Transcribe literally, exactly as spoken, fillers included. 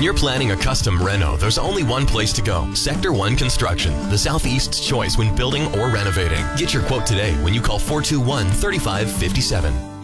you're planning a custom reno, there's only one place to go. Sector one Construction, the Southeast's choice when building or renovating. Get your quote today when you call four two one, three five five seven.